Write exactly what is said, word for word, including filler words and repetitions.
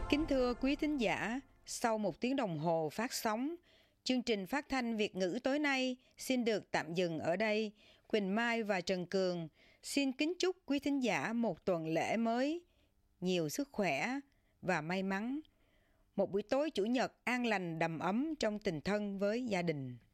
Kính thưa quý thính giả, sau một tiếng đồng hồ phát sóng, chương trình phát thanh Việt ngữ tối nay xin được tạm dừng ở đây. Quỳnh Mai và Trần Cường xin kính chúc quý thính giả một tuần lễ mới, nhiều sức khỏe và may mắn. Một buổi tối Chủ nhật an lành đầm ấm trong tình thân với gia đình.